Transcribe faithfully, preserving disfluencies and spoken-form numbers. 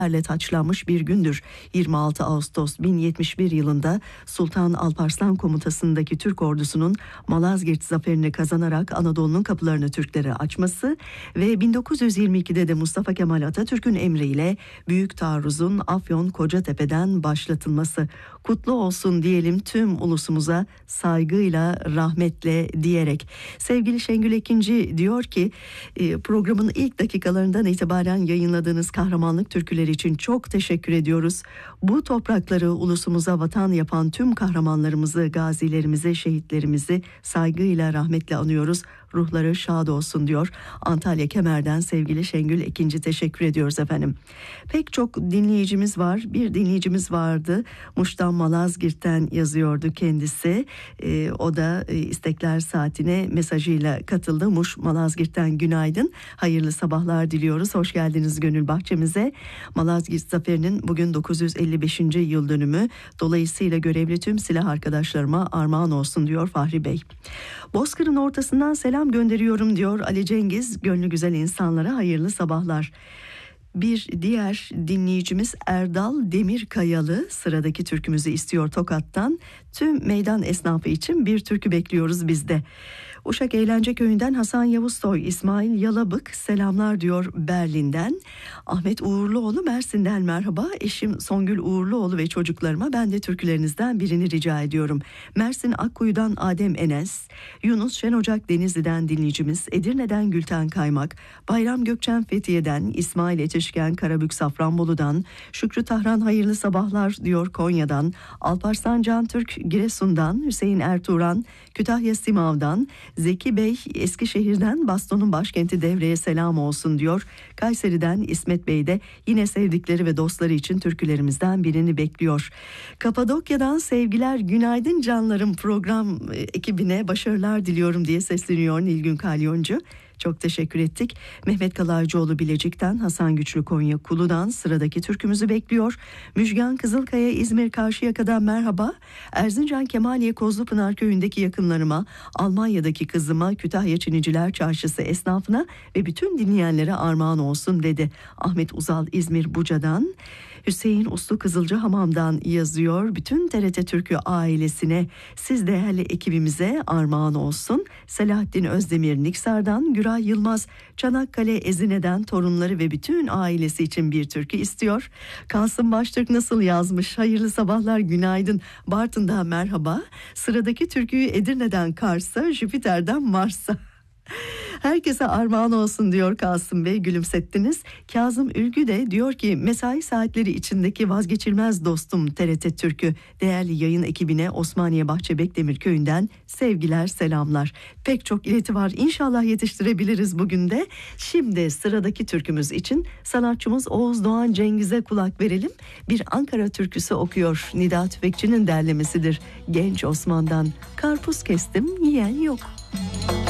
ile taçlanmış bir gündür. yirmi altı Ağustos bin yetmiş bir yılında Sultan Alparslan komutasındaki Türk ordusunun Malazgirt zaferini kazanarak Anadolu'nun kapılarını Türklere açması ve bin dokuz yüz yirmi ikide de Mustafa Kemal Atatürk'ün emriyle Büyük Taarruz'un Afyon Kocatepe'den başlatılması. Kutlu olsun diyelim tüm ulusumuza, saygıyla, rahmetle diyerek. Sevgili Şengül Ekinci diyor ki programın ilk dakikalarından itibaren yayınladığınız kahramanlık türküleri için çok teşekkür ediyoruz. Bu toprakları ulusumuza vatan yapan tüm kahramanlarımızı, gazilerimizi, şehitlerimizi saygıyla, rahmetle anıyoruz. Ruhları şad olsun diyor. Antalya Kemer'den sevgili Şengül Ekinci, teşekkür ediyoruz efendim. Pek çok dinleyicimiz var. Bir dinleyicimiz vardı. Muş'tan Malazgirt'ten yazıyordu kendisi. Ee, o da e, istekler saatine mesajıyla katıldı. Muş Malazgirt'ten günaydın. Hayırlı sabahlar diliyoruz. Hoş geldiniz gönül bahçemize. Malazgirt Zaferi'nin bugün dokuz yüz elli beşinci yıl dönümü. Dolayısıyla görevli tüm silah arkadaşlarıma armağan olsun diyor Fahri Bey. Bozkır'ın ortasından selam gönderiyorum diyor Ali Cengiz. Gönlü güzel insanlara hayırlı sabahlar. Bir diğer dinleyicimiz Erdal Demirkayalı sıradaki türkümüzü istiyor Tokat'tan. Tüm meydan esnafı için bir türkü bekliyoruz biz de. Uşak Eğlence Köyü'nden Hasan Yavuzsoy, İsmail Yalabık selamlar diyor Berlin'den. Ahmet Uğurluoğlu Mersin'den merhaba. Eşim Songül Uğurluoğlu ve çocuklarıma ben de türkülerinizden birini rica ediyorum. Mersin Akkuyu'dan Adem Enes, Yunus Şenocak Denizli'den dinleyicimiz, Edirne'den Gülten Kaymak, Bayram Gökçen Fethiye'den, İsmail Yetişken Karabük Safranbolu'dan, Şükrü Tahran hayırlı sabahlar diyor Konya'dan, Alparslan Can Türk Giresun'dan, Hüseyin Ertuğran Kütahya Simav'dan, Zeki Bey Eskişehir'den Baston'un başkenti Devre'ye selam olsun diyor. Kayseri'den İsmet Bey de yine sevdikleri ve dostları için türkülerimizden birini bekliyor. Kapadokya'dan sevgiler, günaydın canlarım, program ekibine başarılar diliyorum diye sesleniyor Nilgün Kalyoncu. Çok teşekkür ettik. Mehmet Kalaycıoğlu Bilecik'ten, Hasan Güçlü Konya Kulu'dan sıradaki türkümüzü bekliyor. Müjgan Kızılkaya İzmir Karşıyaka'dan merhaba. Erzincan Kemaliye Kozlupınar Köyü'ndeki yakınlarıma, Almanya'daki kızıma, Kütahya Çiniciler Çarşısı esnafına ve bütün dinleyenlere armağan olsun dedi. Ahmet Uzal İzmir Buca'dan. Hüseyin Uslu Kızılcahamam'dan yazıyor. Bütün T R T Türkü ailesine, siz değerli ekibimize armağan olsun. Selahattin Özdemir Niksar'dan, Güray Yılmaz Çanakkale Ezine'den torunları ve bütün ailesi için bir türkü istiyor. Kasım Baştürk nasıl yazmış? Hayırlı sabahlar, günaydın. Bartın'dan merhaba. Sıradaki türküyü Edirne'den Kars'a, Jüpiter'den Mars'a. Herkese armağan olsun diyor Kasım Bey, gülümsettiniz. Kazım Ülgü de diyor ki mesai saatleri içindeki vazgeçilmez dostum T R T Türkü. Değerli yayın ekibine Osmaniye Bahçe Bekdemir Köyü'nden sevgiler, selamlar. Pek çok ileti var, İnşallah yetiştirebiliriz bugün de. Şimdi sıradaki türkümüz için sanatçımız Oğuz Doğan Cengiz'e kulak verelim. Bir Ankara türküsü okuyor. Nida Tüfekçi'nin derlemesidir. Genç Osman'dan karpuz kestim yiyen yok.